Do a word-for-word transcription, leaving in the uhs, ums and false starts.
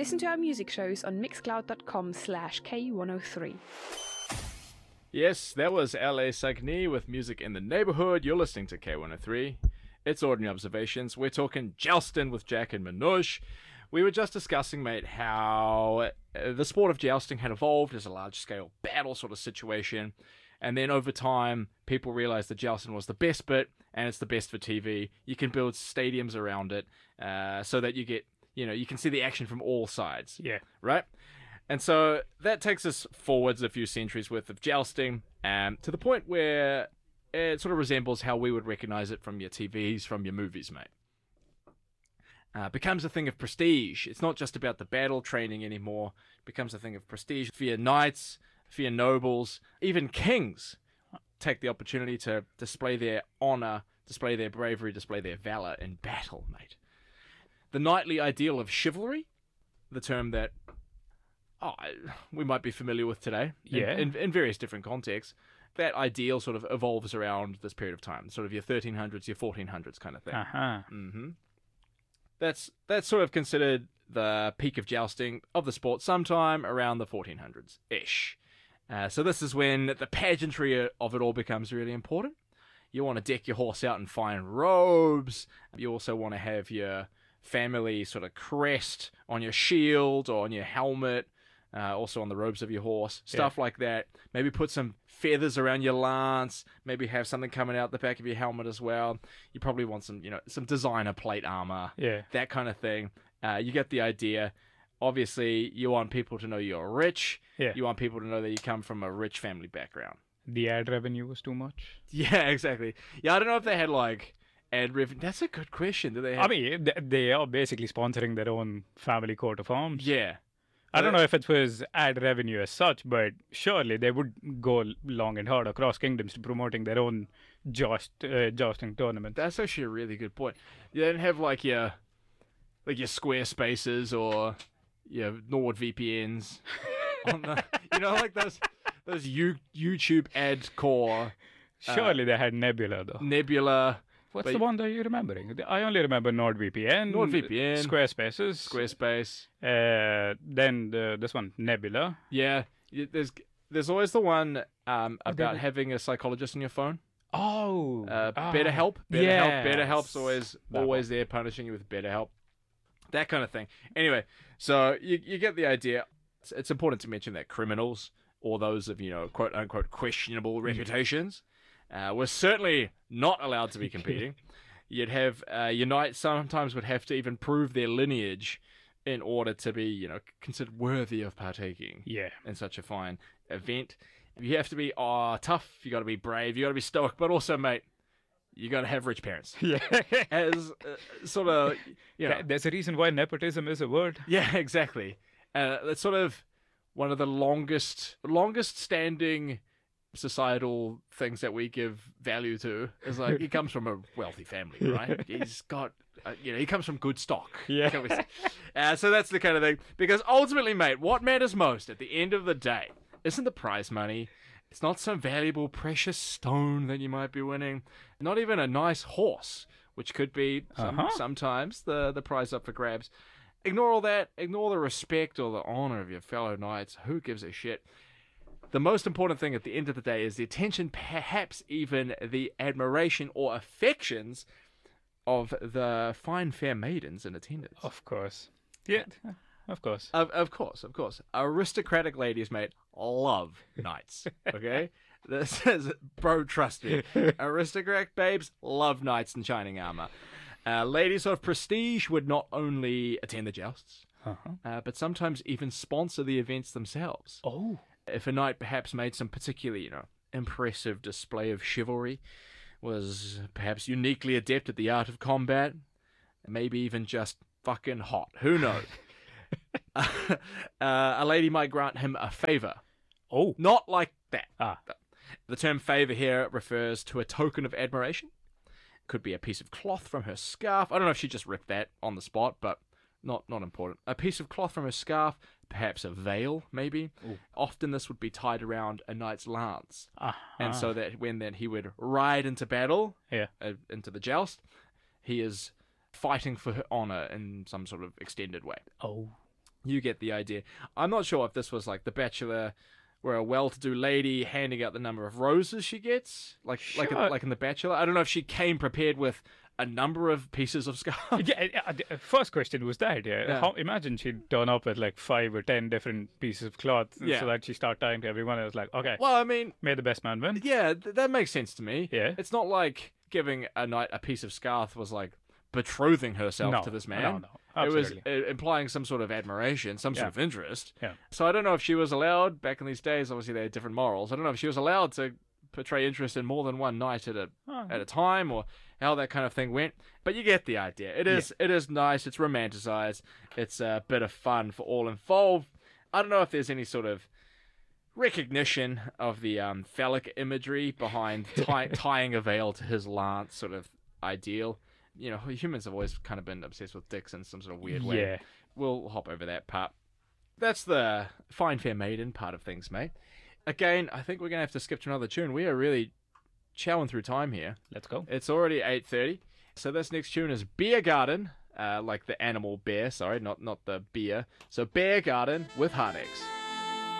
Listen to our music shows on mixcloud.com slash K103. Yes, that was L A Sagni with Music in the Neighborhood. You're listening to K one oh three. It's Ordinary Observations. We're talking jousting with Jack and Manoj. We were just discussing, mate, how uh, the sport of jousting had evolved as a large-scale battle sort of situation. And then over time, people realized that jousting was the best bit, and it's the best for T V. You can build stadiums around it uh, so that you get, you know, you can see the action from all sides. Yeah. Right? And so that takes us forwards a few centuries worth of jousting, um, to the point where it sort of resembles how we would recognize it from your T Vs, from your movies, mate. Uh, becomes a thing of prestige. It's not just about the battle training anymore. It becomes a thing of prestige for your knights, for your nobles, even kings take the opportunity to display their honor, display their bravery, display their valor in battle, mate. The knightly ideal of chivalry, the term that oh, we might be familiar with today, Yeah. in, in, in various different contexts, that ideal sort of evolves around this period of time, sort of your thirteen hundreds, your fourteen hundreds kind of thing. Uh-huh. Mm-hmm. That's that's sort of considered the peak of jousting of the sport, sometime around the fourteen hundreds-ish. Uh, so this is when the pageantry of it all becomes really important. You want to deck your horse out in fine robes. You also want to have your family sort of crest on your shield or on your helmet, uh, also on the robes of your horse, stuff Yeah. like that. Maybe put some feathers around your lance, maybe have something coming out the back of your helmet as well. You probably want some, you know, some designer plate armor, Yeah. that kind of thing. Uh, you get the idea. Obviously, you want people to know you're rich. Yeah. You want people to know that you come from a rich family background. The ad revenue was too much. Yeah, exactly. Yeah, I don't know if they had, like, ad revenue. That's a good question. Do they have... I mean, th- they are basically sponsoring their own family coat of arms. Yeah. I don't know if it was ad revenue as such, but surely they would go long and hard across kingdoms to promoting their own joust, uh, jousting tournament. That's actually a really good point. You don't have, like, your... Like, your Squarespaces or... your NordVPNs. on the, you know, like those... Those U- YouTube ad core... Surely they had Nebula, though. Nebula... What's but- the one that you're remembering? I only remember NordVPN. NordVPN. Squarespaces. Squarespace. Uh, then the, this one, Nebula. Yeah, y- there's there's always the one um, about they- having a psychologist on your phone. Oh. Uh, ah, BetterHelp. BetterHelp. yes. BetterHelp's always That always there punishing you with BetterHelp. That kind of thing. Anyway, so you you get the idea. It's, it's important to mention that criminals or those of, you know, quote unquote questionable reputations uh, were certainly not allowed to be competing. You'd have uh, your knights sometimes would have to even prove their lineage in order to be, you know, considered worthy of partaking Yeah. in such a fine event. You have to be uh, tough, you got to be brave, you got to be stoic, but also, mate, you got to have rich parents. Yeah. As uh, sort of, you know, There's a reason why nepotism is a word. yeah, exactly. Uh, that's sort of one of the longest, longest standing societal things that we give value to. Is like he comes from a wealthy family, right? He's got, uh, you know, he comes from good stock. Yeah. Can we say. Uh, so that's the kind of thing. Because ultimately, mate, what matters most at the end of the day isn't the prize money. It's not some valuable, precious stone that you might be winning. Not even a nice horse, which could be some, Uh-huh. sometimes the, the prize up for grabs. Ignore all that. Ignore the respect or the honor of your fellow knights. Who gives a shit? The most important thing at the end of the day is the attention, perhaps even the admiration or affections of the fine fair maidens in attendance. Of course. Yeah, of course. Of, of course, of course. Aristocratic ladies, mate, love knights. Okay? This is, bro, trust me. Aristocratic babes love knights in shining armor. Uh, ladies of prestige would not only attend the jousts, Uh-huh. uh, but sometimes even sponsor the events themselves. Oh. If a knight perhaps made some particularly, you know, impressive display of chivalry, was perhaps uniquely adept at the art of combat, maybe even just fucking hot, who knows? uh, a lady might grant him a favor. Oh. Not like that. Ah. The term favor here refers to a token of admiration. Could be a piece of cloth from her scarf. I don't know if she just ripped that on the spot, but not not important. A piece of cloth from her scarf, perhaps a veil, maybe. Ooh. Often this would be tied around a knight's lance. Uh-huh. And so that when then he would ride into battle, Yeah. uh, into the joust, he is fighting for her honor in some sort of extended way. Oh. You get the idea. I'm not sure if this was like The Bachelor, where a well-to-do lady handing out the number of roses she gets, like like Sure. like in The Bachelor. I don't know if she came prepared with a number of pieces of scarf. Yeah, uh, the first question was that. Yeah, Yeah. How, imagine she'd turn up with like five or ten different pieces of cloth, Yeah. so that she start tying to everyone. And it was like, okay, Well, I mean, may the best man win. yeah, th- that makes sense to me. Yeah. It's not like giving a knight a piece of scarf was like betrothing herself No, to this man. no, no, It was absolutely. uh, implying some sort of admiration, some sort Yeah. of interest. Yeah. So I don't know if she was allowed, back in these days, obviously they had different morals. I don't know if she was allowed to portray interest in more than one knight at a Oh, at a time, or how that kind of thing went. But you get the idea. It is it is nice. It's romanticized. It's a bit of fun for all involved. I don't know if there's any sort of recognition of the um, phallic imagery behind tie, tying a veil to his lance sort of ideal. You know, humans have always kind of been obsessed with dicks in some sort of weird way. yeah. We'll hop over that part. That's the fine fair maiden part of things, mate. Again, I think we're going to have to skip to another tune. We are really chowing through time here. Let's go. It's already eight thirty. So this next tune is Beer Garden, uh, like the animal bear, sorry, not, not the beer. So Bear Garden with Heart Aches.